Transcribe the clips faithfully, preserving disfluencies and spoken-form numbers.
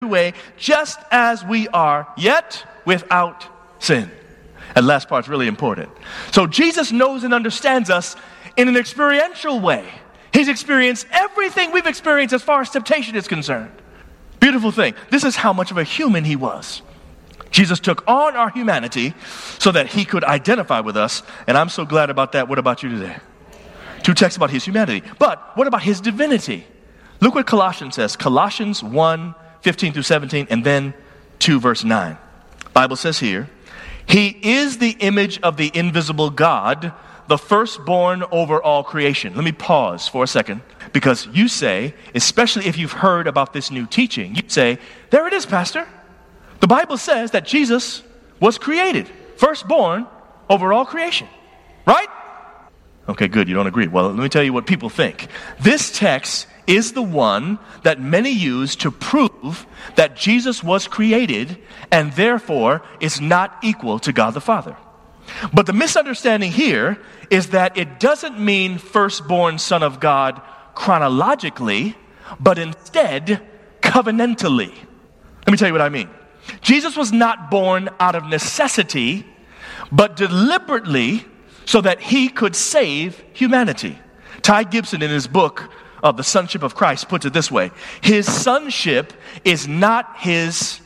way, just as we are, yet without sin. That last part's really important. So Jesus knows and understands us in an experiential way. He's experienced everything we've experienced as far as temptation is concerned. Beautiful thing. This is how much of a human he was. Jesus took on our humanity so that he could identify with us, and I'm so glad about that. What about you today? Two texts about his humanity. But what about his divinity? Look what Colossians says. Colossians one, fifteen through seventeen, and then two, verse nine. Bible says here, he is the image of the invisible God, the firstborn over all creation. Let me pause for a second, because you say, especially if you've heard about this new teaching, you say, there it is, Pastor. The Bible says that Jesus was created, firstborn over all creation. Right? Okay, good. You don't agree. Well, let me tell you what people think. This text is the one that many use to prove that Jesus was created and therefore is not equal to God the Father. But the misunderstanding here is that it doesn't mean firstborn Son of God chronologically, but instead covenantally. Let me tell you what I mean. Jesus was not born out of necessity, but deliberately so that he could save humanity. Ty Gibson, in his book of The Sonship of Christ, puts it this way. His sonship is not his,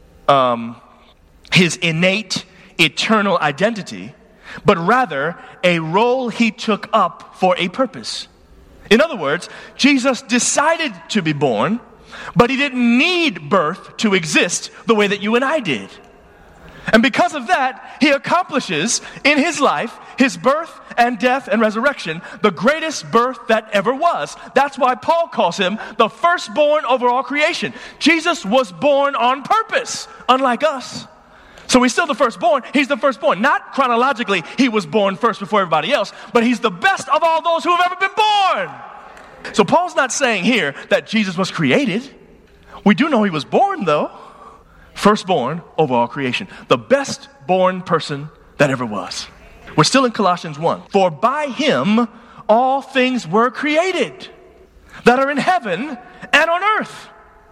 um, his innate, eternal identity, but rather a role he took up for a purpose. In other words, Jesus decided to be born, but he didn't need birth to exist the way that you and I did. And because of that, he accomplishes in his life, his birth and death and resurrection, the greatest birth that ever was. That's why Paul calls him the firstborn over all creation. Jesus was born on purpose, unlike us. So he's still the firstborn. He's the firstborn. Not chronologically, he was born first before everybody else, but he's the best of all those who have ever been born. So Paul's not saying here that Jesus was created. We do know he was born, though. Firstborn over all creation. The best born person that ever was. We're still in Colossians one. For by him all things were created that are in heaven and on earth,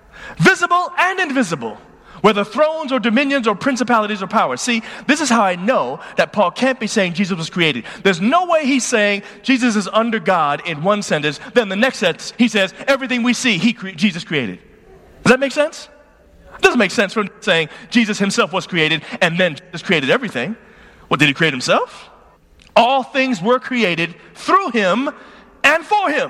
visible and invisible, whether thrones or dominions or principalities or powers. See, this is how I know that Paul can't be saying Jesus was created. There's no way he's saying Jesus is under God in one sentence, then the next sentence he says everything we see, he cre- Jesus created. Does that make sense? It doesn't make sense from saying Jesus himself was created and then Jesus created everything. What, did he create himself? All things were created through him and for him.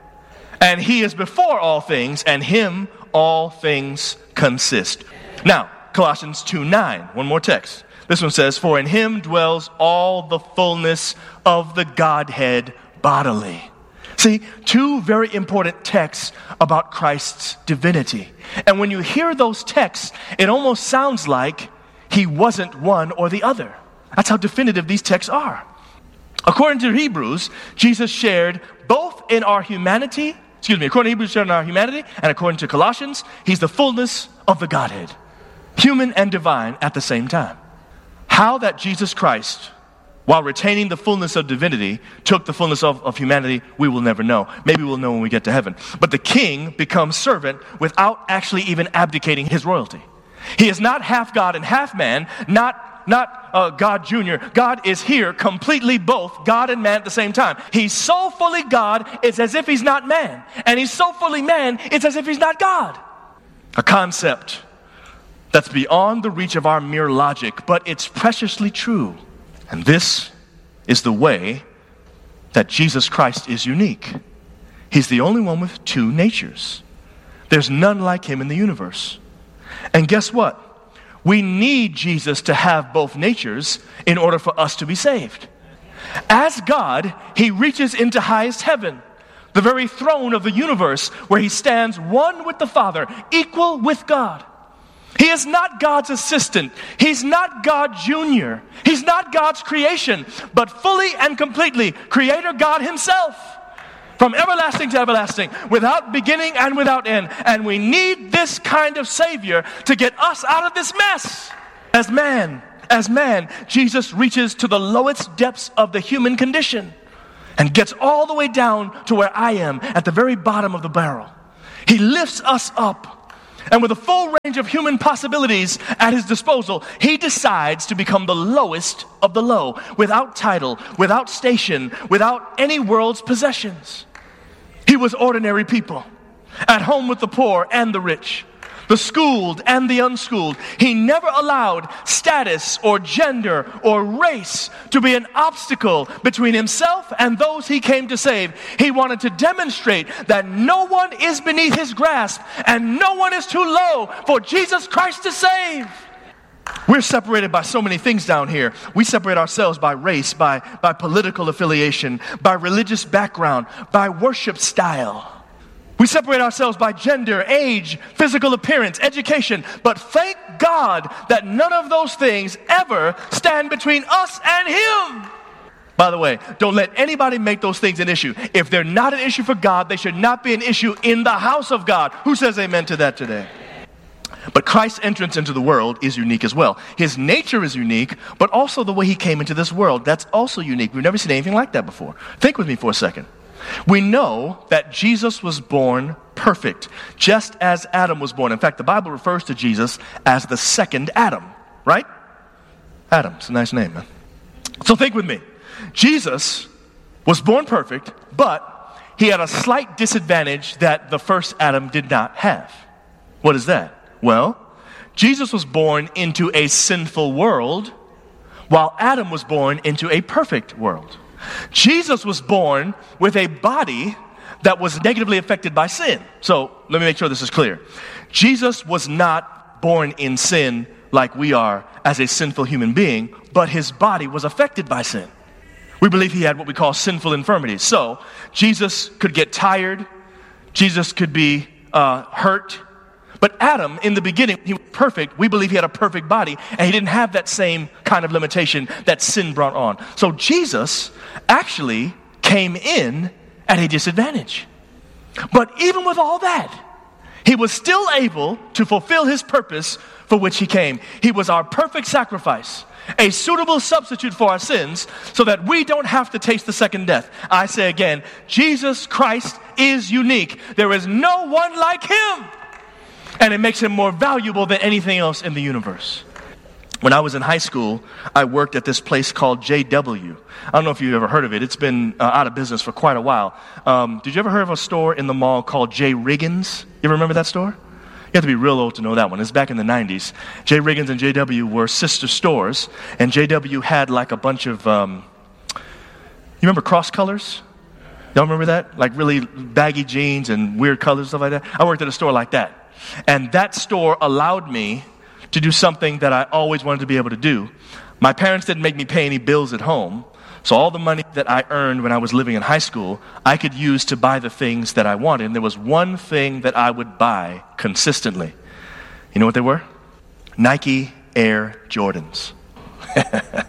And he is before all things, and him all things consist. Now, Colossians two nine, one more text. This one says, for in him dwells all the fullness of the Godhead bodily. See, two very important texts about Christ's divinity. And when you hear those texts, it almost sounds like he wasn't one or the other. That's how definitive these texts are. According to Hebrews, Jesus shared both in our humanity, excuse me, according to Hebrews, shared in our humanity, and according to Colossians, he's the fullness of the Godhead, human and divine at the same time. How that Jesus Christ, while retaining the fullness of divinity, took the fullness of, of humanity, we will never know. Maybe we'll know when we get to heaven. But the king becomes servant without actually even abdicating his royalty. He is not half God and half man, not Not uh, God Junior God is here completely both God and man at the same time. He's so fully God, it's as if he's not man. And he's so fully man, it's as if he's not God. A concept that's beyond the reach of our mere logic, but it's preciously true. And this is the way that Jesus Christ is unique. He's the only one with two natures. There's none like him in the universe. And guess what? We need Jesus to have both natures in order for us to be saved. As God, he reaches into highest heaven, the very throne of the universe, where he stands one with the Father, equal with God. He is not God's assistant. He's not God Junior He's not God's creation, but fully and completely Creator God himself. From everlasting to everlasting, without beginning and without end. And we need this kind of Savior to get us out of this mess. As man, as man, Jesus reaches to the lowest depths of the human condition and gets all the way down to where I am, at the very bottom of the barrel. He lifts us up And with a full range of human possibilities at his disposal, he decides to become the lowest of the low, without title, without station, without any world's possessions. He was ordinary people, at home with the poor and the rich, the schooled and the unschooled. He never allowed status or gender or race to be an obstacle between himself and those he came to save. He wanted to demonstrate that no one is beneath his grasp and no one is too low for Jesus Christ to save. We're separated by so many things down here. We separate ourselves by race, by, by political affiliation, by religious background, by worship style. We separate ourselves by gender, age, physical appearance, education. But thank God that none of those things ever stand between us and him. By the way, don't let anybody make those things an issue. If they're not an issue for God, they should not be an issue in the house of God. Who says amen to that today? But Christ's entrance into the world is unique as well. His nature is unique, but also the way he came into this world, that's also unique. We've never seen anything like that before. Think with me for a second. We know that Jesus was born perfect, just as Adam was born. In fact, the Bible refers to Jesus as the second Adam, right? Adam, it's a nice name, man. So think with me. Jesus was born perfect, but he had a slight disadvantage that the first Adam did not have. What is that? Well, Jesus was born into a sinful world, while Adam was born into a perfect world. Jesus was born with a body that was negatively affected by sin. So let me make sure this is clear. Jesus was not born in sin like we are as a sinful human being, but his body was affected by sin. We believe he had what we call sinful infirmities. So Jesus could get tired. Jesus could be uh, hurt. But Adam, in the beginning, he was perfect. We believe he had a perfect body, and he didn't have that same kind of limitation that sin brought on. So Jesus actually came in at a disadvantage. But even with all that, he was still able to fulfill his purpose for which he came. He was our perfect sacrifice, a suitable substitute for our sins, so that we don't have to taste the second death. I say again, Jesus Christ is unique. There is no one like him. And it makes him more valuable than anything else in the universe. When I was in high school, I worked at this place called J W. I don't know if you've ever heard of it. It's been uh, out of business for quite a while. Um, did you ever hear of a store in the mall called J Riggins? You ever remember that store? You have to be real old to know that one. It's back in the nineties. J Riggins and J W were sister stores. And J W had like a bunch of, um, you remember cross colors? Y'all remember that? Like really baggy jeans and weird colors, stuff like that. I worked at a store like that. And that store allowed me to do something that I always wanted to be able to do. My parents didn't make me pay any bills at home. So all the money that I earned when I was living in high school, I could use to buy the things that I wanted. And there was one thing that I would buy consistently. You know what they were? Nike Air Jordans. In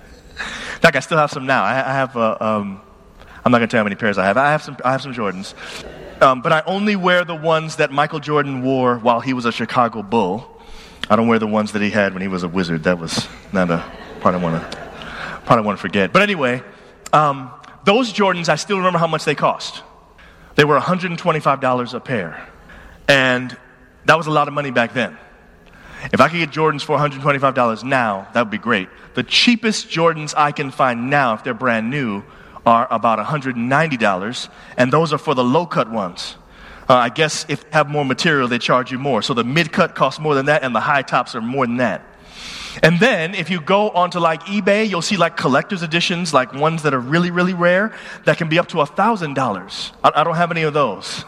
fact, I still have some now. I, I have, uh, um, I'm not going to tell you how many pairs I have. I have some, I have some Jordans. Um, but I only wear the ones that Michael Jordan wore while he was a Chicago Bull. I don't wear the ones that he had when he was a Wizard. That was not a part I want to part I want to forget. But anyway, um, those Jordans, I still remember how much they cost. They were one hundred twenty-five dollars a pair. And that was a lot of money back then. If I could get Jordans for one hundred twenty-five dollars now, that would be great. The cheapest Jordans I can find now, if they're brand new, are about one hundred ninety dollars, and those are for the low-cut ones. Uh, I guess if you have more material, they charge you more. So the mid-cut costs more than that, and the high tops are more than that. And then if you go onto like eBay, you'll see like collector's editions, like ones that are really, really rare, that can be up to one thousand dollars. I, I don't have any of those.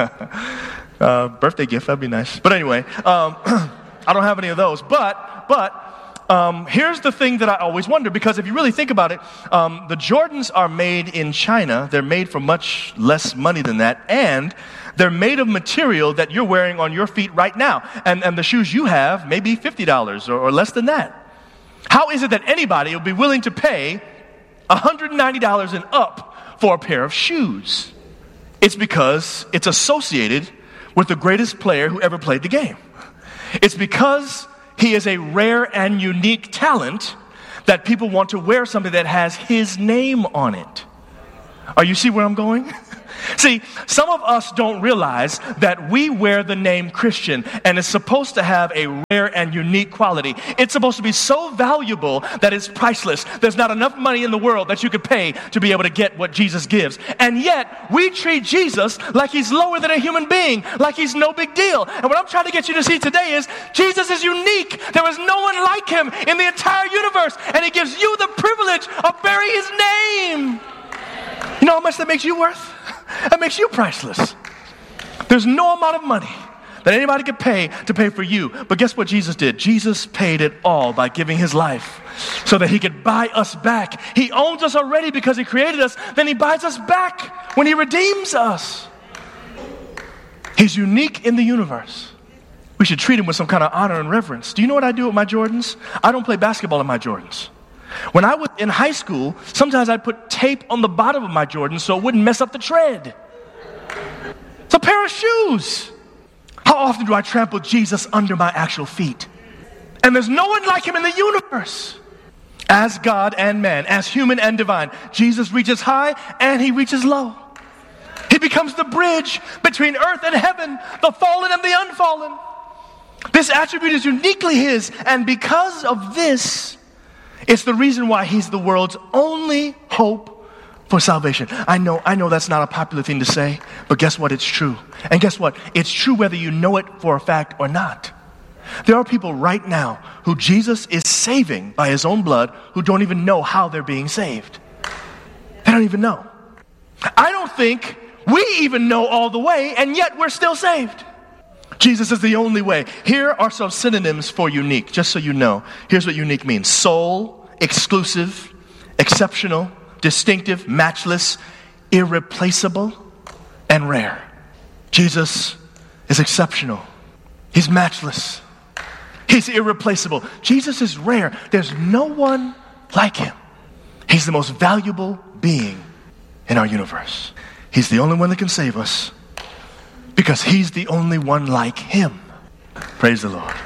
uh, birthday gift, that'd be nice. But anyway, um, I don't have any of those. But, but, Um, here's the thing that I always wonder, because if you really think about it, um, the Jordans are made in China. They're made for much less money than that, and they're made of material that you're wearing on your feet right now. And, and the shoes you have may be fifty dollars or, or less than that. How is it that anybody will be willing to pay one hundred ninety dollars and up for a pair of shoes? It's because it's associated with the greatest player who ever played the game. It's because he is a rare and unique talent that people want to wear something that has his name on it. Are you see where I'm going? See, some of us don't realize that we wear the name Christian, and it's supposed to have a rare and unique quality. It's supposed to be so valuable that it's priceless. There's not enough money in the world that you could pay to be able to get what Jesus gives. And yet, we treat Jesus like he's lower than a human being, like he's no big deal. And what I'm trying to get you to see today is Jesus is unique. There is no one like him in the entire universe, and he gives you the privilege of bearing his name. You know how much that makes you worth? That makes you priceless. There's no amount of money that anybody could pay to pay for you. But guess what Jesus did? Jesus paid it all by giving his life so that he could buy us back. He owns us already because he created us. Then he buys us back when he redeems us. He's unique in the universe. We should treat him with some kind of honor and reverence. Do you know what I do with my Jordans? I don't play basketball in my Jordans. When I was in high school, sometimes I'd put tape on the bottom of my Jordans so it wouldn't mess up the tread. It's a pair of shoes. How often do I trample Jesus under my actual feet? And there's no one like him in the universe. As God and man, as human and divine, Jesus reaches high and he reaches low. He becomes the bridge between earth and heaven, the fallen and the unfallen. This attribute is uniquely his, and because of this, it's the reason why he's the world's only hope for salvation. I know, I know that's not a popular thing to say, but guess what? It's true. And guess what? It's true whether you know it for a fact or not. There are people right now who Jesus is saving by his own blood who don't even know how they're being saved. They don't even know. I don't think we even know all the way, and yet we're still saved. Jesus is the only way. Here are some synonyms for unique, just so you know. Here's what unique means. Sole, exclusive, exceptional, distinctive, matchless, irreplaceable, and rare. Jesus is exceptional. He's matchless. He's irreplaceable. Jesus is rare. There's no one like him. He's the most valuable being in our universe. He's the only one that can save us because he's the only one like him. Praise the Lord.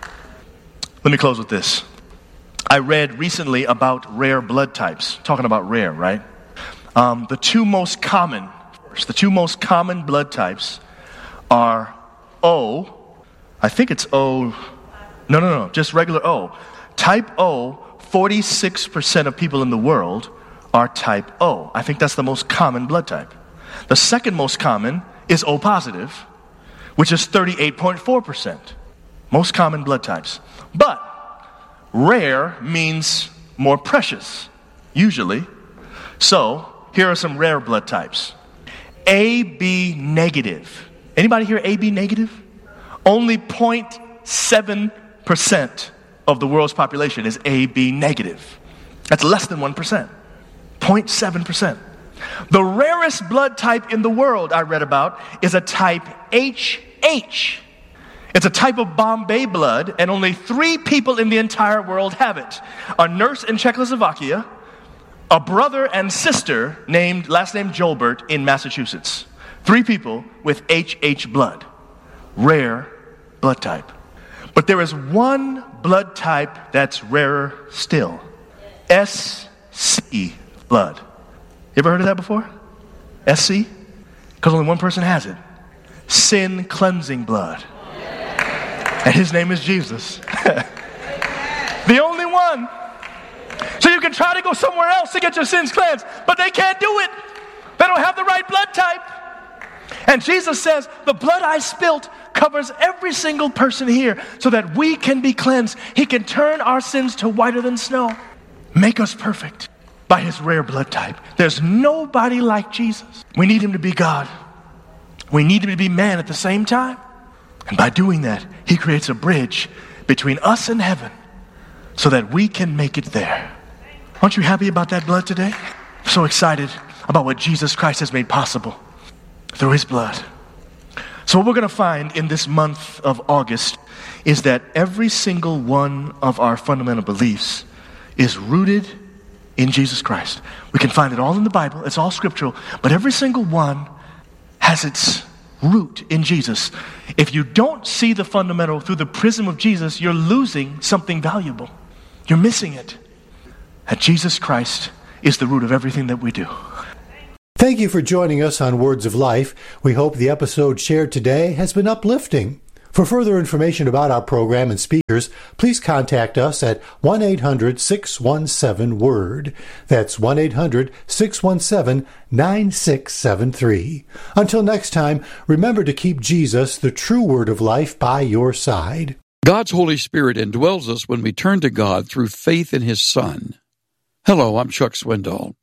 Let me close with this. I read recently about rare blood types. Talking about rare, right? Um, the two most common, the two most common blood types are O. I think it's O. No, no, no, just regular O. Type O, forty-six percent of people in the world are type O. I think that's the most common blood type. The second most common is O positive, which is thirty-eight point four percent. Most common blood types. But rare means more precious, usually. So here are some rare blood types. A B negative. Anybody here A B negative? Only zero point seven percent of the world's population is A B negative. That's less than one percent. zero point seven percent. The rarest blood type in the world I read about is a type H H. It's a type of Bombay blood, and only three people in the entire world have it. A nurse in Czechoslovakia, a brother and sister named, last name Jolbert, in Massachusetts. Three people with H H blood. Rare blood type. But there is one blood type that's rarer still. S C blood. You ever heard of that before? S C? Because only one person has it. Sin cleansing blood. And his name is Jesus. The only one. So you can try to go somewhere else to get your sins cleansed, but they can't do it. They don't have the right blood type. And Jesus says, the blood I spilt covers every single person here so that we can be cleansed. He can turn our sins to whiter than snow. Make us perfect by his rare blood type. There's nobody like Jesus. We need him to be God. We need him to be man at the same time. And by doing that, he creates a bridge between us and heaven so that we can make it there. Aren't you happy about that blood today? I'm so excited about what Jesus Christ has made possible through his blood. So what we're going to find in this month of August is that every single one of our fundamental beliefs is rooted in Jesus Christ. We can find it all in the Bible. It's all scriptural. But every single one has its root in Jesus. If you don't see the fundamental through the prism of Jesus, you're losing something valuable. You're missing it. And Jesus Christ is the root of everything that we do. Thank you for joining us on Words of Life. We hope the episode shared today has been uplifting. For further information about our program and speakers, please contact us at one eight hundred six one seven WORD. That's one eight hundred six one seven nine six seven three. Until next time, remember to keep Jesus, the true Word of life, by your side. God's Holy Spirit indwells us when we turn to God through faith in His Son. Hello, I'm Chuck Swindoll.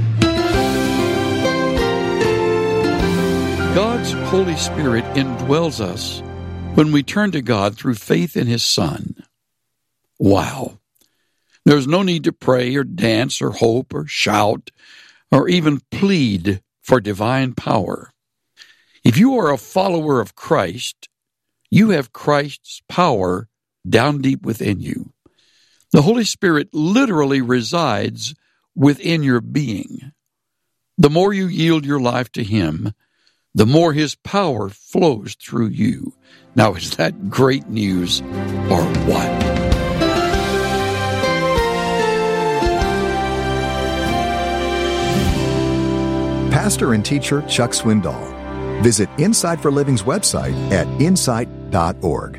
God's Holy Spirit indwells us when we turn to God through faith in His Son. Wow. There's no need to pray or dance or hope or shout or even plead for divine power. If you are a follower of Christ, you have Christ's power down deep within you. The Holy Spirit literally resides within your being. The more you yield your life to Him, the more His power flows through you. Now, is that great news or what? Pastor and teacher Chuck Swindoll. Visit Insight for Living's website at insight dot org.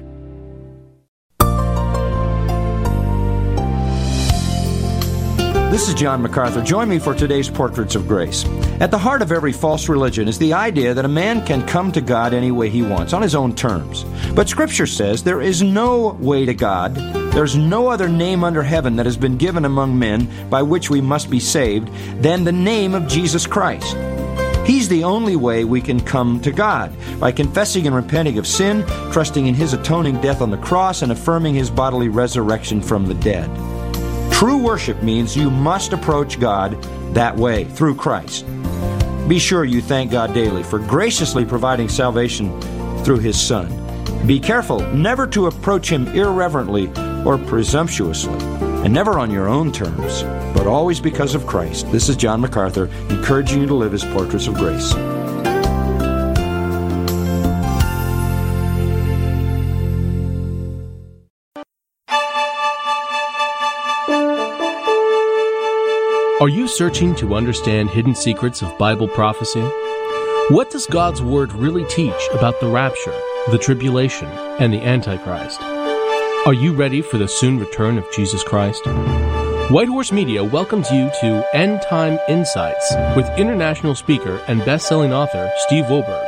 This is John MacArthur. Join me for today's Portraits of Grace. At the heart of every false religion is the idea that a man can come to God any way he wants, on his own terms. But Scripture says there is no way to God. There's no other name under heaven that has been given among men by which we must be saved than the name of Jesus Christ. He's the only way we can come to God, by confessing and repenting of sin, trusting in His atoning death on the cross, and affirming His bodily resurrection from the dead. True worship means you must approach God that way, through Christ. Be sure you thank God daily for graciously providing salvation through His Son. Be careful never to approach Him irreverently or presumptuously, and never on your own terms, but always because of Christ. This is John MacArthur, encouraging you to live as Portraits of Grace. Are you searching to understand hidden secrets of Bible prophecy? What does God's Word really teach about the rapture, the tribulation, and the Antichrist? Are you ready for the soon return of Jesus Christ? White Horse Media welcomes you to End Time Insights with international speaker and best-selling author Steve Wohlberg.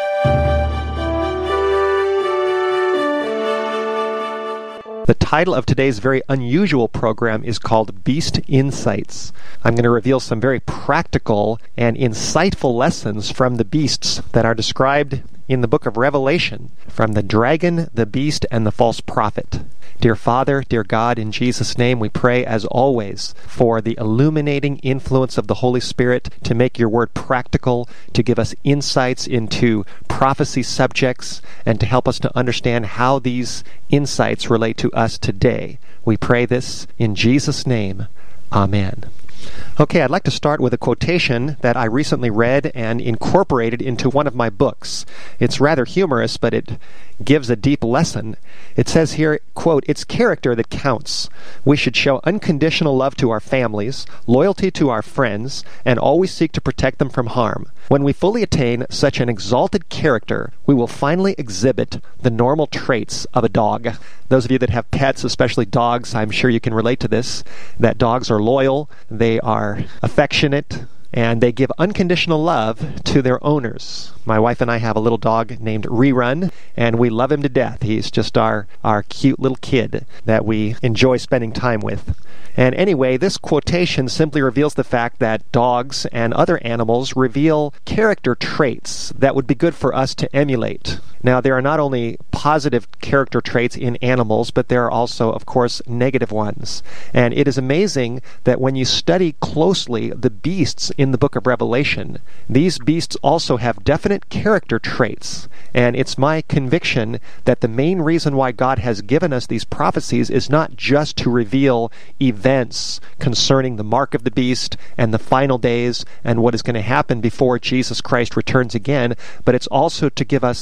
The title of today's very unusual program is called Beast Insights. I'm going to reveal some very practical and insightful lessons from the beasts that are described in the book of Revelation, from the dragon, the beast, and the false prophet. Dear Father, dear God, in Jesus' name we pray as always for the illuminating influence of the Holy Spirit to make your word practical, to give us insights into prophecy subjects, and to help us to understand how these insights relate to us today. We pray this in Jesus' name. Amen. Okay, I'd like to start with a quotation that I recently read and incorporated into one of my books. It's rather humorous, but it gives a deep lesson. It says here, quote, "It's character that counts. We should show unconditional love to our families, loyalty to our friends, and always seek to protect them from harm. When we fully attain such an exalted character, we will finally exhibit the normal traits of a dog." Those of you that have pets, especially dogs, I'm sure you can relate to this, that dogs are loyal, they are affectionate, and they give unconditional love to their owners. My wife and I have a little dog named Rerun, and we love him to death. He's just our, our cute little kid that we enjoy spending time with. And anyway, this quotation simply reveals the fact that dogs and other animals reveal character traits that would be good for us to emulate. Now, there are not only positive character traits in animals, but there are also, of course, negative ones. And it is amazing that when you study closely the beasts in the book of Revelation, these beasts also have definite character traits. And it's my conviction that the main reason why God has given us these prophecies is not just to reveal events concerning the mark of the beast and the final days and what is going to happen before Jesus Christ returns again, but it's also to give us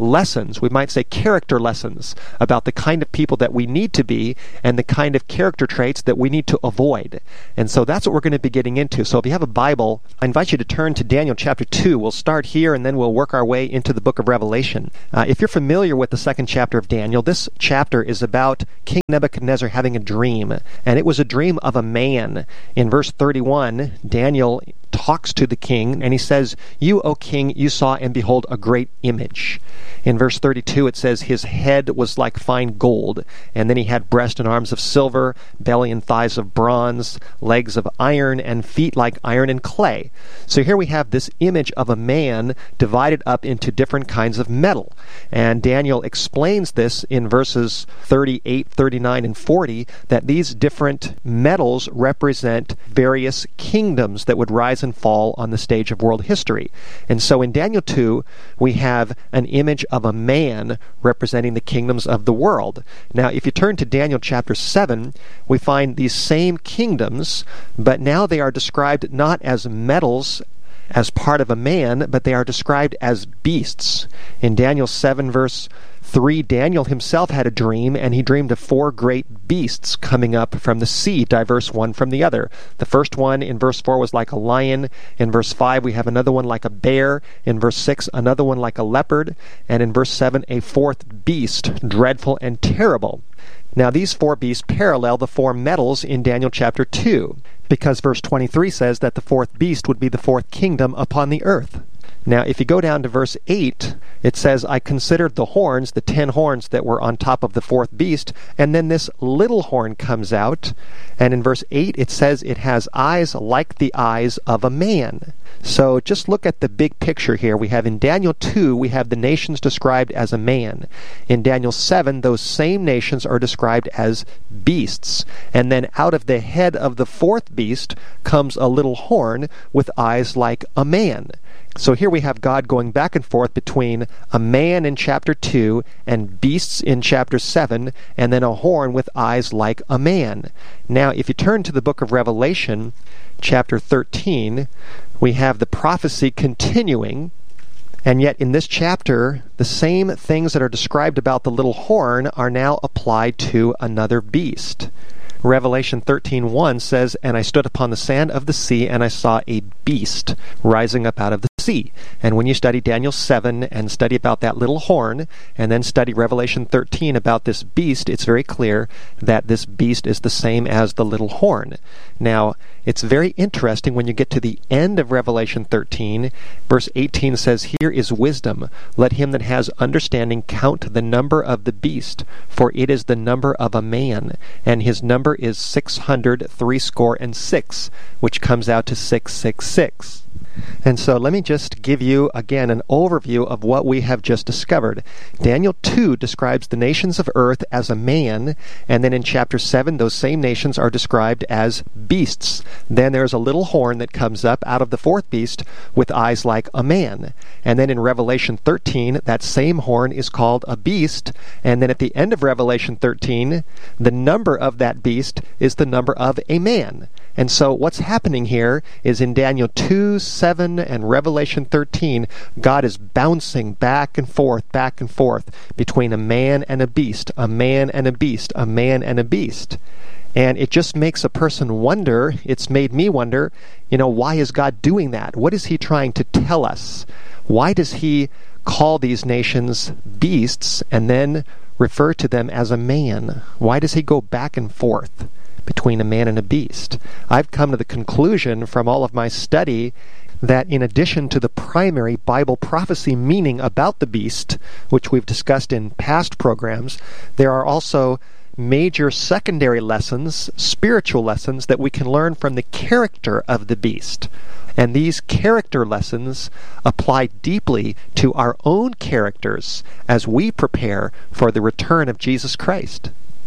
lessons, we might say character lessons, about the kind of people that we need to be and the kind of character traits that we need to avoid. And so that's what we're going to be getting into. So if you have a Bible, I invite you to turn to Daniel chapter two. We'll start here and then we'll work our way into the book of Revelation. Uh, if you're familiar with the second chapter of Daniel, this chapter is about King Nebuchadnezzar having a dream. And it was a dream of a man. In verse thirty-one, Daniel talks to the king, and he says, "You, O king, you saw and behold a great image." In verse thirty-two, it says, "His head was like fine gold, and then he had breast and arms of silver, belly and thighs of bronze, legs of iron, and feet like iron and clay." So here we have this image of a man divided up into different kinds of metal. And Daniel explains this in verses thirty-eight, thirty-nine, and forty, that these different metals represent various kingdoms that would rise and fall on the stage of world history. And so in Daniel two, we have an image of a man representing the kingdoms of the world. Now, if you turn to Daniel chapter seven, we find these same kingdoms, but now they are described not as metals as part of a man, but they are described as beasts. In Daniel seven, verse three, Daniel himself had a dream, and he dreamed of four great beasts coming up from the sea, diverse one from the other. The first one in verse four was like a lion. In verse five, we have another one like a bear. In verse six, another one like a leopard. And in verse seven, a fourth beast, dreadful and terrible. Now, these four beasts parallel the four metals in Daniel chapter two, because verse twenty-three says that the fourth beast would be the fourth kingdom upon the earth. Now, if you go down to verse eight, it says, "I considered the horns, the ten horns that were on top of the fourth beast, and then this little horn comes out." And in verse eight, it says it has eyes like the eyes of a man. So just look at the big picture here. We have in Daniel two, we have the nations described as a man. In Daniel seven, those same nations are described as beasts. And then out of the head of the fourth beast comes a little horn with eyes like a man. So here we have God going back and forth between a man in chapter two and beasts in chapter seven, and then a horn with eyes like a man. Now, if you turn to the book of Revelation, chapter thirteen, we have the prophecy continuing, and yet in this chapter, the same things that are described about the little horn are now applied to another beast. Revelation thirteen one says, "And I stood upon the sand of the sea, and I saw a beast rising up out of the sea." And when you study Daniel seven and study about that little horn, and then study Revelation thirteen about this beast, it's very clear that this beast is the same as the little horn. Now, it's very interesting when you get to the end of Revelation thirteen. Verse eighteen says, "Here is wisdom. Let him that has understanding count the number of the beast, for it is the number of a man, and his number is six hundred threescore and six, which comes out to six six six. And so let me just give you again an overview of what we have just discovered. Daniel two describes the nations of earth as a man, and then in chapter seven those same nations are described as beasts. Then there's a little horn that comes up out of the fourth beast with eyes like a man. And then in Revelation thirteen, that same horn is called a beast, and then at the end of Revelation thirteen, the number of that beast is the number of a man. And so what's happening here is in Daniel two, seven, and Revelation thirteen, God is bouncing back and forth, back and forth between a man and a beast, a man and a beast, a man and a beast. And it just makes a person wonder, it's made me wonder, you know, why is God doing that? What is he trying to tell us? Why does he call these nations beasts and then refer to them as a man? Why does he go back and forth between a man and a beast? I've come to the conclusion from all of my study that in addition to the primary Bible prophecy meaning about the beast, which we've discussed in past programs, there are also major secondary lessons, spiritual lessons, that we can learn from the character of the beast. And these character lessons apply deeply to our own characters as we prepare for the return of Jesus Christ.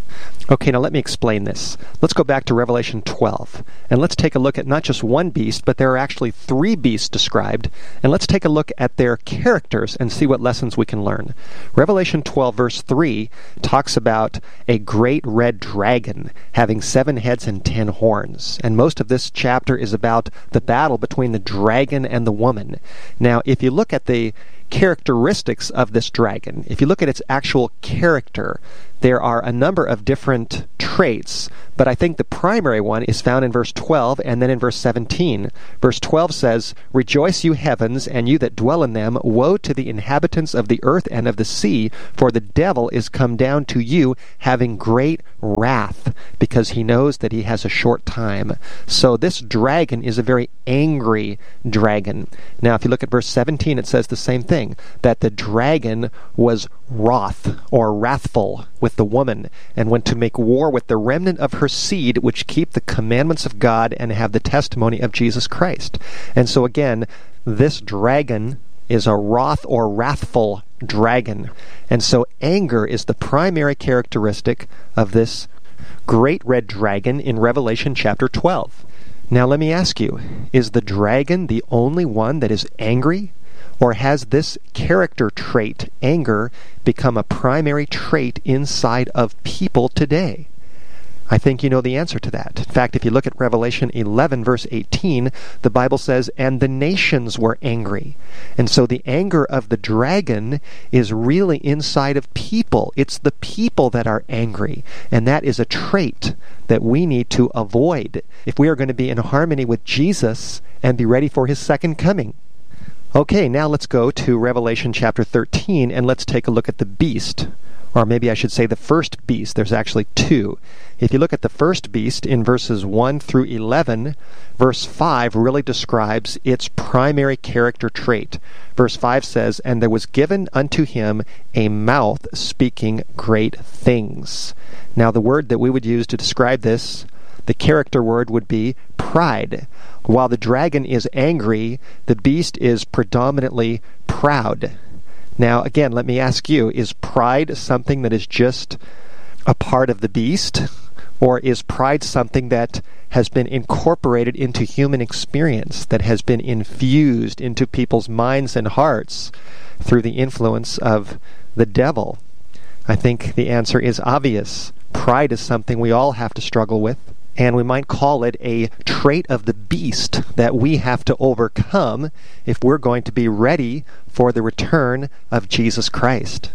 Okay, now let me explain this. Let's go back to Revelation twelve, and let's take a look at not just one beast, but there are actually three beasts described, and let's take a look at their characters and see what lessons we can learn. Revelation twelve, verse three, talks about a great red dragon having seven heads and ten horns, and most of this chapter is about the battle between the dragon and the woman. Now, if you look at the characteristics of this dragon, if you look at its actual character, there are a number of different traits, but I think the primary one is found in verse twelve and then in verse seventeen. Verse twelve says, "Rejoice, you heavens, and you that dwell in them. Woe to the inhabitants of the earth and of the sea, for the devil is come down to you, having great wrath, because he knows that he has a short time." So this dragon is a very angry dragon. Now, if you look at verse seventeen, it says the same thing, that the dragon was wroth, or wrathful, with the woman, and went to make war with the remnant of her seed, which keep the commandments of God and have the testimony of Jesus Christ. And so again, this dragon is a wroth or wrathful dragon. And so anger is the primary characteristic of this great red dragon in Revelation chapter twelve. Now let me ask you, is the dragon the only one that is angry? Or has this character trait, anger, become a primary trait inside of people today? I think you know the answer to that. In fact, if you look at Revelation eleven, verse eighteen, the Bible says, "And the nations were angry." And so the anger of the dragon is really inside of people. It's the people that are angry. And that is a trait that we need to avoid if we are going to be in harmony with Jesus and be ready for his second coming. Okay, now let's go to Revelation chapter thirteen, and let's take a look at the beast. Or maybe I should say the first beast. There's actually two. If you look at the first beast in verses one through eleven, verse five really describes its primary character trait. Verse five says, "And there was given unto him a mouth speaking great things." Now the word that we would use to describe this, the character word, would be pride. While the dragon is angry, the beast is predominantly proud. Now, again, let me ask you, is pride something that is just a part of the beast? Or is pride something that has been incorporated into human experience, that has been infused into people's minds and hearts through the influence of the devil? I think the answer is obvious. Pride is something we all have to struggle with. And we might call it a trait of the beast that we have to overcome if we're going to be ready for the return of Jesus Christ.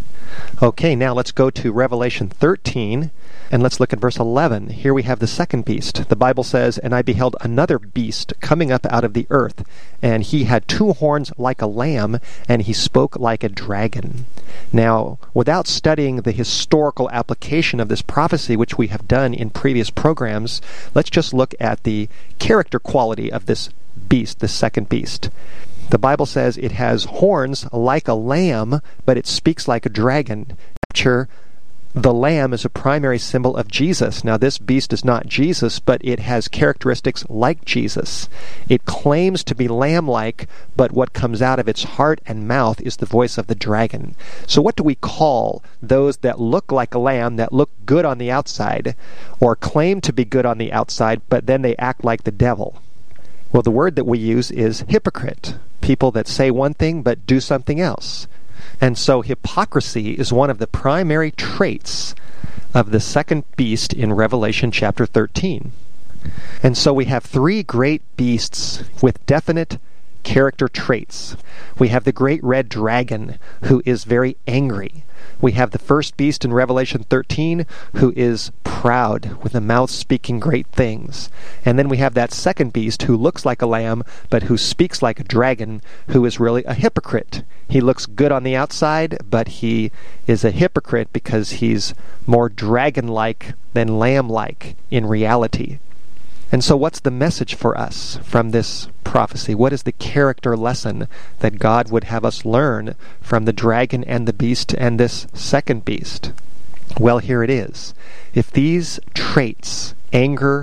Okay, now let's go to Revelation thirteen, and let's look at verse eleven. Here we have the second beast. The Bible says, "And I beheld another beast coming up out of the earth, and he had two horns like a lamb, and he spoke like a dragon." Now, without studying the historical application of this prophecy, which we have done in previous programs, let's just look at the character quality of this beast, this second beast. The Bible says it has horns like a lamb, but it speaks like a dragon. Picture the lamb is a primary symbol of Jesus. Now, this beast is not Jesus, but it has characteristics like Jesus. It claims to be lamb-like, but what comes out of its heart and mouth is the voice of the dragon. So what do we call those that look like a lamb, that look good on the outside, or claim to be good on the outside, but then they act like the devil? Well, the word that we use is hypocrite. People that say one thing but do something else. And so hypocrisy is one of the primary traits of the second beast in Revelation chapter thirteen. And so we have three great beasts with definite character traits. We have the great red dragon, who is very angry. We have the first beast in Revelation thirteen, who is proud, with a mouth speaking great things. And then we have that second beast, who looks like a lamb, but who speaks like a dragon, who is really a hypocrite. He looks good on the outside, but he is a hypocrite because he's more dragon-like than lamb-like in reality. And so what's the message for us from this prophecy? What is the character lesson that God would have us learn from the dragon and the beast and this second beast? Well, here it is. If these traits, anger,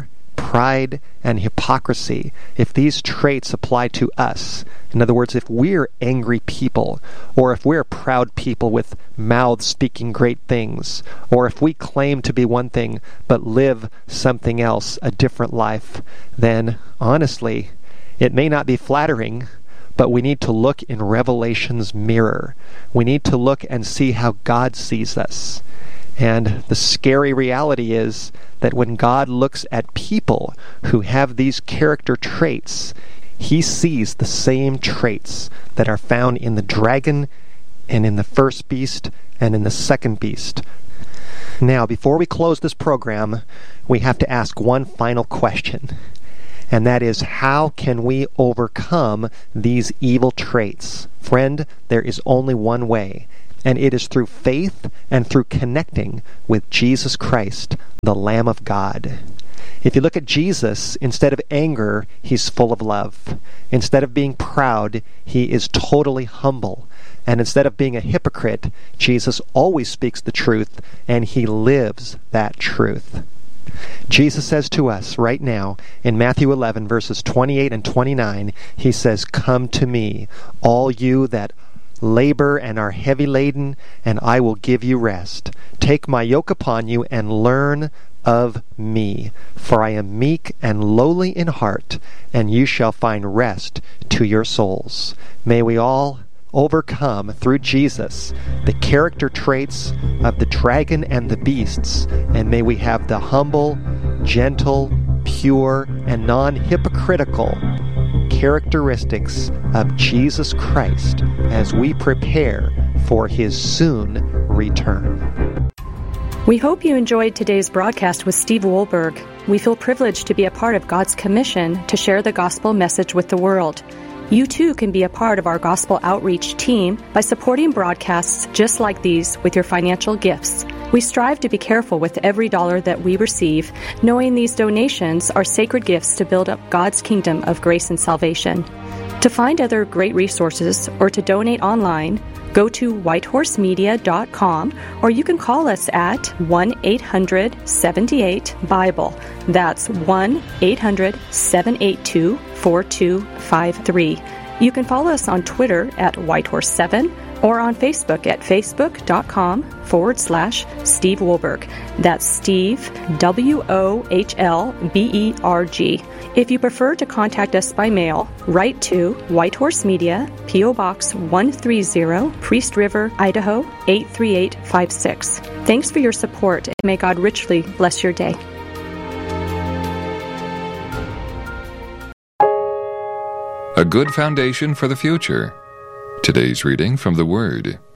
pride and hypocrisy, if these traits apply to us, in other words, if we're angry people, or if we're proud people with mouths speaking great things, or if we claim to be one thing but live something else, a different life, then honestly, it may not be flattering, but we need to look in Revelation's mirror. We need to look and see how God sees us. And the scary reality is that when God looks at people who have these character traits, he sees the same traits that are found in the dragon and in the first beast and in the second beast. Now, before we close this program, we have to ask one final question. And that is, how can we overcome these evil traits? Friend, there is only one way, and it is through faith and through connecting with Jesus Christ, the Lamb of God. If you look at Jesus, instead of anger, he's full of love. Instead of being proud, he is totally humble. And instead of being a hypocrite, Jesus always speaks the truth, and he lives that truth. Jesus says to us right now in Matthew eleven, verses twenty-eight and twenty-nine, he says, "Come to me, all you that labor and are heavy laden, and I will give you rest. Take my yoke upon you and learn of me, for I am meek and lowly in heart, and you shall find rest to your souls." May we all overcome through Jesus the character traits of the dragon and the beasts, and may we have the humble, gentle, pure, and non-hypocritical characteristics of Jesus Christ as we prepare for his soon return. We hope you enjoyed today's broadcast with Steve Wohlberg. We feel privileged to be a part of God's commission to share the gospel message with the world. You too can be a part of our gospel outreach team by supporting broadcasts just like these with your financial gifts. We strive to be careful with every dollar that we receive, knowing these donations are sacred gifts to build up God's kingdom of grace and salvation. To find other great resources or to donate online, go to white horse media dot com, or you can call us at one eight hundred seven eight Bible. That's one eight hundred seven eight two four two five three. You can follow us on Twitter at white horse seven or on Facebook at facebook.com forward slash Steve Wohlberg. That's Steve, W O H L B E R G. If you prefer to contact us by mail, write to White Horse Media, P O Box one thirty, Priest River, Idaho eight three eight five six. Thanks for your support, and may God richly bless your day. A good foundation for the future. Today's reading from the Word.